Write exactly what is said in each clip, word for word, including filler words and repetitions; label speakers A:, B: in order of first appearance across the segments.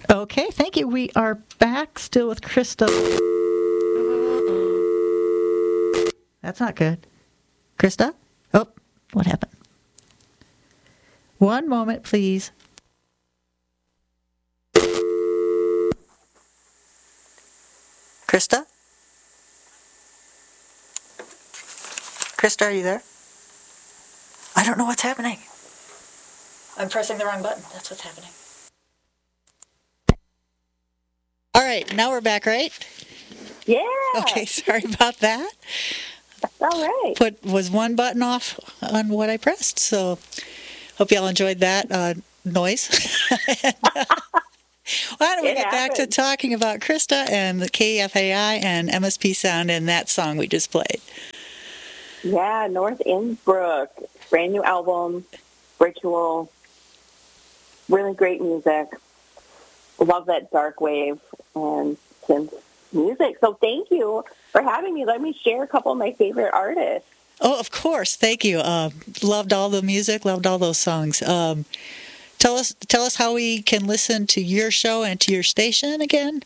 A: Okay, thank you. We are back still with Krista. That's not good. Krista? Oh, what happened? One moment, please. Krista? Krista, are you there? I don't know what's happening. I'm pressing the wrong button. That's what's happening. All right, now we're back, right?
B: Yeah.
A: Okay, sorry about that.
B: That's all right.
A: Put was one button off on what I pressed, so hope y'all enjoyed that uh, noise. and, uh, why don't we
B: It
A: get back to
B: happens.
A: talking about Krista and the K F A I and M S P Sound and that song we just played?
B: Yeah, North Innsbruck, brand new album, Ritual, really great music. Love that dark wave and synth music. So thank you for having me. Let me share a couple of my favorite artists.
A: Oh, of course. Thank you. Uh, loved all the music. Loved all those songs. Um, tell us, tell us how we can listen to your show and to your station again.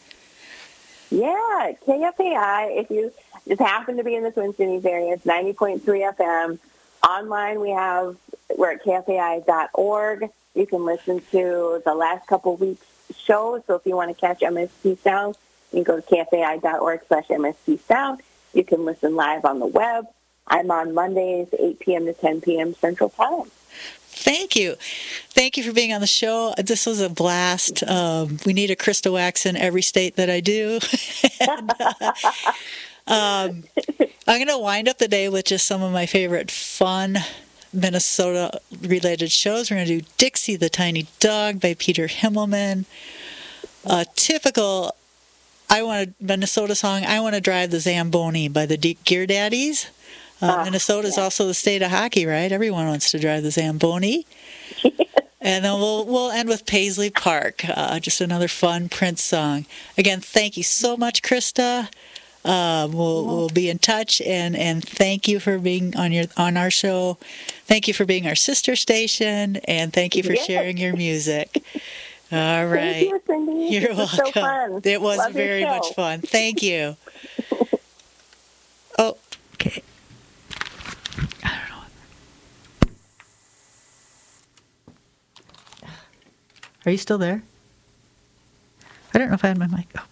B: Yeah, K F A I. If you just happen to be in the Twin Cities area, it's ninety point three F M. Online, we have we're at K F A I dot org. You can listen to the last couple weeks' shows. So if you want to catch M S P Sound, you can go to K F A I dot org slash M S P Sound. You can listen live on the web. I'm on Mondays, eight p.m. to ten p.m. Central Time.
A: Thank you. Thank you for being on the show. This was a blast. Um, we need a Krista Wax in every state that I do. and, uh, um, I'm going to wind up the day with just some of my favorite fun Minnesota-related shows. We're going to do Dixie the Tiny Dog by Peter Himmelman. A typical I want a Minnesota song, I Want to Drive the Zamboni by the D- Gear Daddies. Uh,
B: Oh,
A: Minnesota is
B: yeah.
A: also the state of hockey, right? Everyone wants to drive the Zamboni. And then we'll we'll end with Paisley Park, uh, just another fun Prince song. Again, thank you so much, Krista. Uh, we'll we'll be in touch, and, and thank you for being on your on our show. Thank you for being our sister station, and thank you for
B: Yes.
A: sharing your music. All right,
B: Thank you, Cindy.
A: You're
B: this
A: welcome.
B: Was so fun.
A: It was
B: Love your
A: very
B: show.
A: much fun. Thank you. Oh, okay. I don't know. Are you still there? I don't know if I had my mic. Oh.